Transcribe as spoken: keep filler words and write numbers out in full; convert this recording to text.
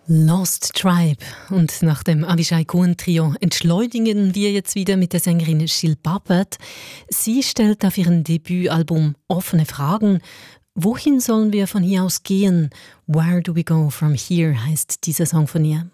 Lost Tribe. Und nach dem Avishai Cohen Trio entschleunigen wir jetzt wieder mit der Sängerin Shil Papert. Sie stellt auf ihrem Debütalbum offene Fragen. Wohin sollen wir von hier aus gehen? Where do we go from here heißt dieser Song von ihr.